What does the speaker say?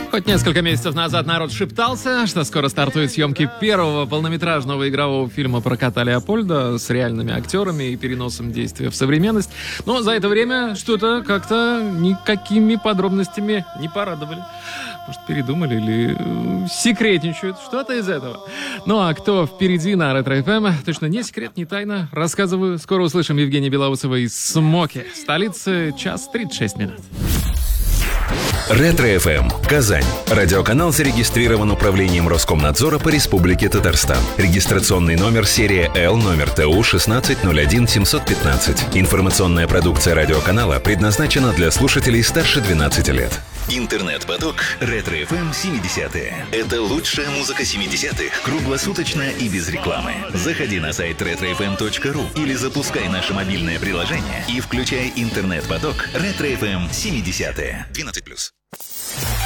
Хоть несколько месяцев назад народ шептался, что скоро стартуют съемки первого полнометражного игрового фильма про кота Леопольда с реальными актерами и переносом действия в современность, но за это время что-то как-то никакими подробностями не порадовали. Может, передумали или секретничают, что-то из этого. Ну а кто впереди на Ретро-ФМ, точно не секрет, не тайна, рассказываю. Скоро услышим Евгения Белоусова из «Смоки», столицы, 1:36. Ретро-ФМ. Казань. Радиоканал зарегистрирован Управлением Роскомнадзора по Республике Татарстан. Регистрационный номер серия Л, номер ТУ 1601715. Информационная продукция радиоканала предназначена для слушателей старше 12 лет. Интернет-поток Ретро-ФМ 70-е. Это лучшая музыка 70-х, круглосуточно и без рекламы. Заходи на сайт retrofm.ru или запускай наше мобильное приложение и включай интернет-поток Ретро-ФМ 70-е. 12+.